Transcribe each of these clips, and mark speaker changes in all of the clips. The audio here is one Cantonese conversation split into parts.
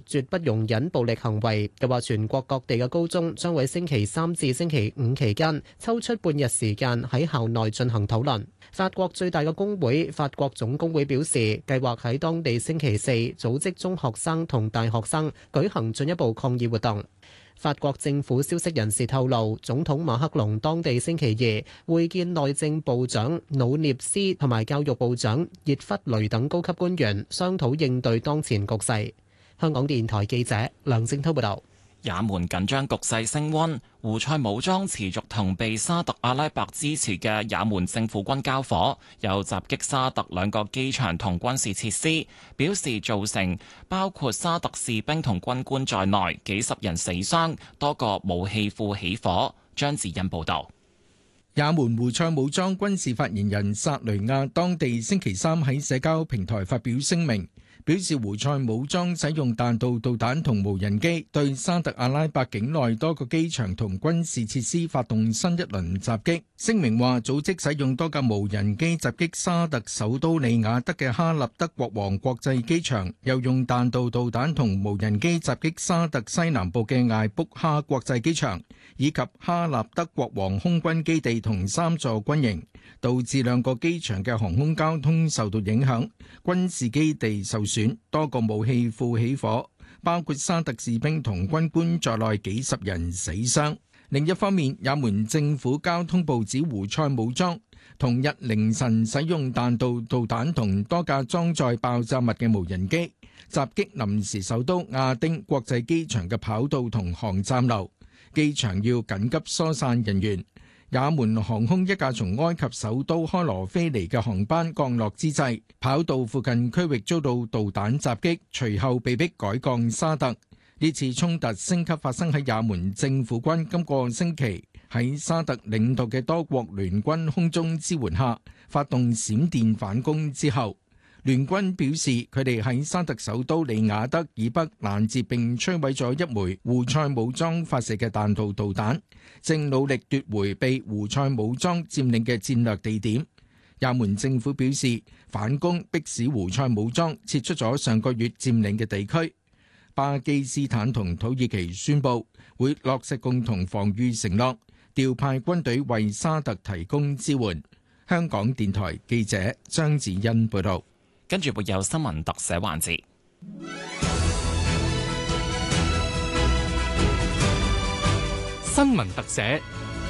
Speaker 1: 絕不容忍暴力行為。又話全國各地嘅高中將喺星期三至星期五期間抽出半日時間喺校內進行討論。法國最大嘅工會法國總工會表示，計劃喺當地星期四組織中學生同大學生舉行進一步抗議活動。法國政府消息人士透露，總統馬克龍當地星期二會見內政部長努涅斯同埋教育部長熱弗雷等高級官員，商討應對當前局勢。香港電台記者梁正滔報導。
Speaker 2: 也門緊張局勢升溫，胡塞武裝持續同被沙特阿拉伯支持嘅也門政府軍交火，又襲擊沙特兩個機場同軍事設施，表示造成包括沙特士兵同軍官在內幾十人死傷，多個武器庫起火。張子欣報導。
Speaker 3: 也門胡塞武裝軍事發言人薩雷亞當地星期三喺社交平台發表聲明，表示胡塞武裝使用彈道導彈同無人機對沙特阿拉伯境內多個機場同軍事設施發動新一輪襲擊。聲明話，組織使用多架無人機襲擊沙特首都里雅德嘅哈立德國王國際機場，又用彈道導彈同無人機襲擊沙特西南部嘅艾卜哈國際機場，以及哈立德國王空軍基地同3座軍營，導致兩個機場嘅航空交通受到影響，軍事基地受損，多個武器庫起火，包括沙特士兵同軍官在內幾十人死傷。另一方面，也門政府交通部指胡塞武裝同日凌晨使用彈道導彈同多架裝載爆炸物嘅無人機襲擊臨時首都亞丁國際機場嘅跑道同航站樓，機場要緊急疏散人員。也門航空一架從埃及首都開羅飛嚟嘅航班降落之際，跑道附近區域遭到導彈襲擊，隨後被迫改降沙特。呢次衝突升級發生喺也門政府軍今個星期喺沙特領導嘅多國聯軍空中支援下發動閃電反攻之後。聯軍表示，佢哋喺沙特首都里雅德以北攔截並摧毀咗一枚胡塞武裝發射嘅彈道導彈，正努力奪回被胡塞武裝佔領嘅戰略地點。也門政府表示，反攻迫使胡塞武裝撤出咗上個月佔領嘅地區。巴基斯坦同土耳其宣布會落實共同防禦承諾，調派軍隊為沙特提供支援。香港電台記者張子欣報道。
Speaker 2: 跟住會有新聞特寫環節。
Speaker 4: 新聞特寫。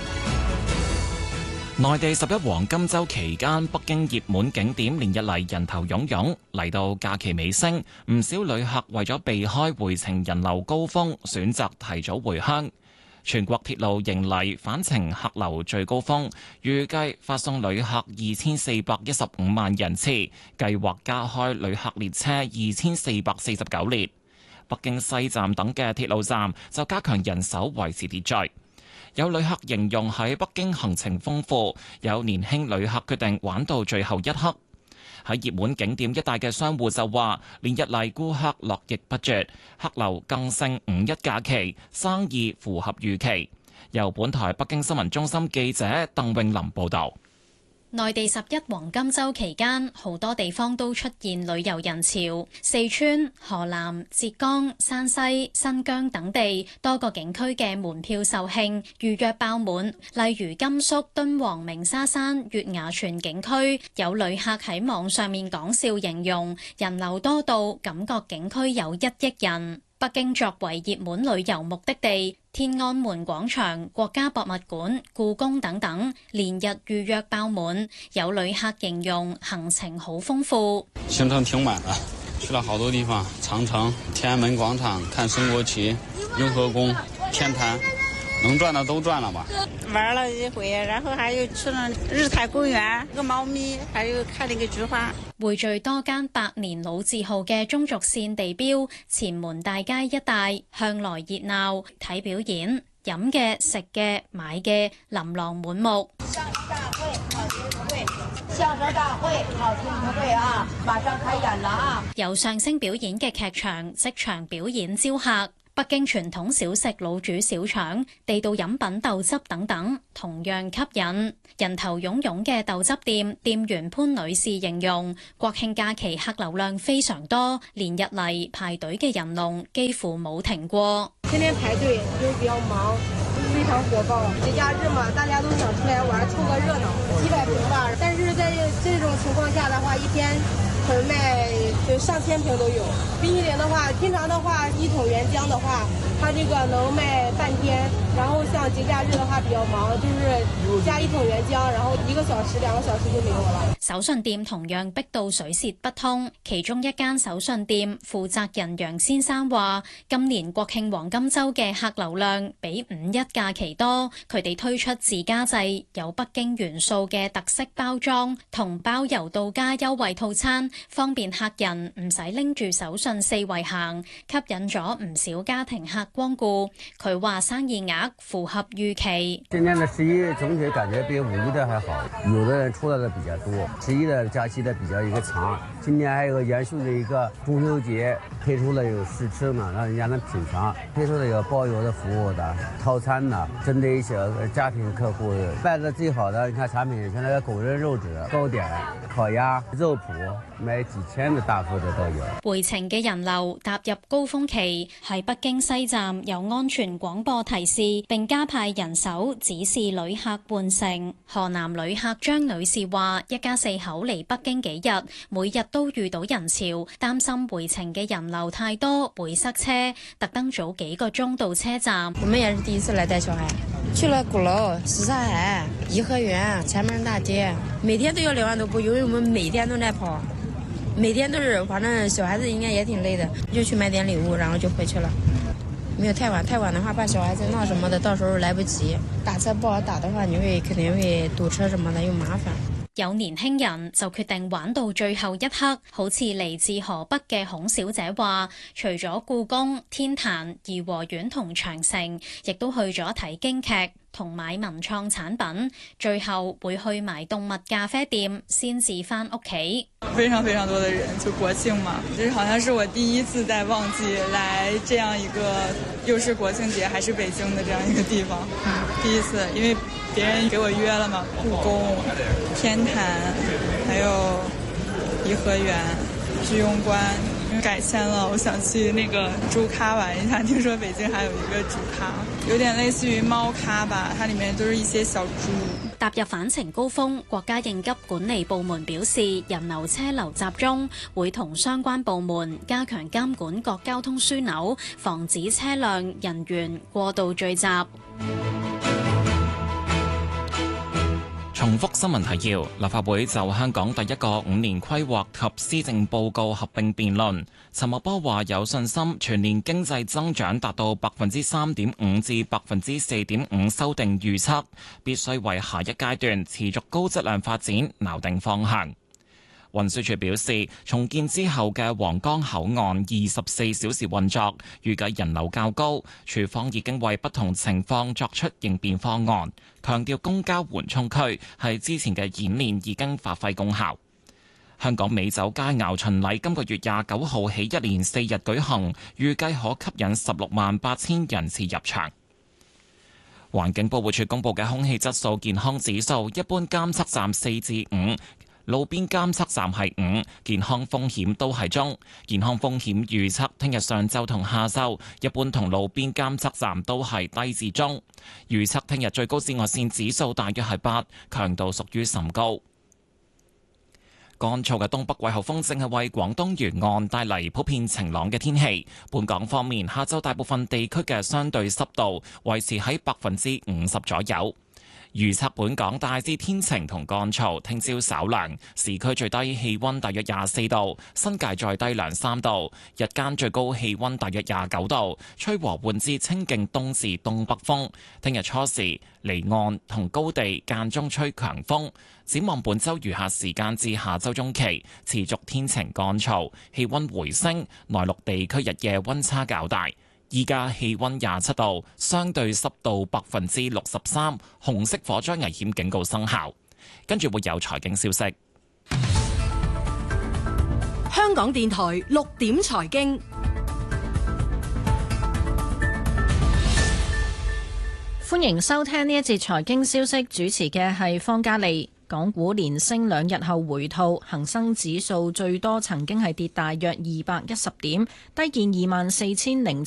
Speaker 2: 內地11黃金週期間，北京熱門景點連日嚟人頭湧湧。嚟到假期尾聲，唔少旅客為咗避開回程人流高峰，選擇提早回鄉。全國鐵路迎嚟返程客流最高峰，預計發送旅客2415萬人次，計劃加開旅客列車2449列。北京西站等嘅鐵路站就加強人手維持秩序。有旅客形容喺北京行程豐富，有年輕旅客決定玩到最後一刻。喺熱門景點一帶嘅商戶就話，連日嚟顧客絡繹不絕，客流更勝5一假期，生意符合預期。由本台北京新聞中心記者鄧詠琳報導。
Speaker 5: 內地11黃金週期間，好多地方都出現旅遊人潮。四川、河南、浙江、山西、新疆等地多個景區嘅門票售罄，預約爆滿。例如甘肅敦煌鳴沙山月牙泉景區，有旅客喺網上面講笑形容，人流多到感覺景區有1億人。北京作為熱門旅遊目的地，天安門廣場、國家博物館、故宮等等，連日預約爆滿。有旅客形容行程好豐富，
Speaker 6: 行程挺滿的，去了好多地方，長城、天安門廣場、看升國旗、雍和宮、天壇，能轉的都轉了吧。
Speaker 7: 玩了一回，然後還有去了日態公園，個貓咪，還有看那個菊花。
Speaker 5: 匯聚多間百年老字號嘅中軸線地標，前門大街一帶向來熱鬧，睇表演、飲嘅、食嘅、買嘅，琳琅滿目。相聲大會，好聽不會？相聲大會，好聽不會啊！馬上開演啦啊！有相聲表演嘅劇場即場表演招客。 北京傳統小食老煮小腸、地道飲品豆汁等等，同樣吸引。人頭湧湧嘅豆汁店店員潘女士形容，國慶假期客流量非常多，連日嚟排隊嘅人龍幾乎冇停過。
Speaker 8: 天天排隊又比較忙，非常火爆。節假日嘛，大家都想出來玩，湊個熱鬧，幾百瓶吧。但是在這種情況下的話，一天可能賣就上千瓶都有。冰淇淋的話，平常的話1桶原漿的話，它這個能賣半天。然後像節假日的話比較忙，就是加1桶原漿，然後1個小時、2個小時就沒有了。
Speaker 5: 手信店同樣逼到水泄不通，其中一間手信店負責人楊先生話：今年國慶黃金週嘅客流量比5一假期多，佢哋推出自家製有北京元素嘅特色包裝同包郵到家優惠套餐，方便客人唔使拎住手信四圍行，吸引咗唔少家庭客光顧。佢話生意額符合預期。
Speaker 9: 今年的11總體感覺比5一的還好，有的人出來的比較多，11的假期的比較一個長。今年還有個延續的一個中秋節，推出了有試吃嘛，讓人家能品嘗，推出了有包郵的服務的套餐呢，針對一些家庭客戶賣的最好的，你看產品像那個狗仁肉紙、糕點、烤鴨、肉脯，賣幾千的大幅的都有。
Speaker 5: 回程嘅人流踏入高峰期，喺北京西站有安全廣播提示，並加派人手指示旅客換乘。河南旅客張女士話：一家4口嚟北京幾日，每日都遇到人潮，擔心回程嘅人流太多會塞車，特登早幾個鐘到車站。
Speaker 10: 我們也是第一次來帶小孩，去了鼓樓、什剎海、頤和園、前門大街，每天都有2萬多步，因為我們每天都在跑，每天都是，反正小孩子應該也挺累的，就去買點禮物，然後就回去了。沒有太晚，太晚的話怕小孩子鬧什麼的，到時候來不及。打車不好打的話，你肯定會堵車什麼的，又麻煩。
Speaker 5: 有年輕人就決定玩到最後一刻，好似嚟自河北嘅孔小姐話，除咗故宮、天壇、頤和園同長城，亦都去咗睇京劇同買文創產品，最後會去埋動物咖啡店，先至返屋企。
Speaker 11: 非常非常多的人，就國慶嘛，就是好像是我第一次在旺季來這樣一個，又是國慶節還是北京的這樣一個地方，第一次，因為別人給我約了嘛，故宮、天壇，還有頤和園、居庸關改簽了，我想去那個豬咖玩一下，聽說北京還有一個豬咖，有點類似於貓咖吧，它裡面都是一些小豬。
Speaker 5: 踏入返程高峰，國家應急管理部門表示，人流車流集中，會同相關部門加強監管各交通樞紐，防止車輛人員過度聚集。
Speaker 2: 重複新聞提要：立法會就香港第一個5年規劃及施政報告合併辯論。陳茂波話有信心全年經濟增長達到3.5%至4.5%修訂預測，必須為下一階段持續高質量發展錨定方向。運輸署表示，重建之後嘅皇崗口岸24小時運作，預計人流較高，署方已經為不同情況作出應變方案，強調公交緩衝區係之前嘅演練已經發揮功效。香港美酒佳肴巡禮今個月29號起一連4日舉行，預計可吸引168000人次入場。環境保護署公布嘅空氣質素健康指數，一般監測站4至5，路邊監測站係5，健康風險都係中。健康風險預測聽日上晝同下晝，一般同路邊監測站都係低至中。預測聽日最高紫外線指數大約係8，強度屬於甚高。乾燥嘅東北季候風正係為廣東沿岸帶嚟普遍晴朗嘅天氣。本港方面，下晝大部分地區嘅相對濕度維持喺50%左右。預測本港大致天晴同乾燥，聽朝稍涼，市區最低氣溫大約24度，新界再低2-3度，日間最高氣溫大約29度，吹和緩至清勁東至東北風。聽日初時離岸同高地間中吹強風。展望本週餘下時間至下週中期，持續天晴乾燥，氣溫回升，內陸地區日夜溫差較大。依家氣溫27度，相對濕度63%，紅色火災危險警告生效。跟住會有財經消息。
Speaker 12: 香港電台6點財經， 歡迎收聽呢一節財經消息，主持嘅係方嘉利。港股連升2日後回吐，恒生指數最多曾經係跌大約210點，低見24,070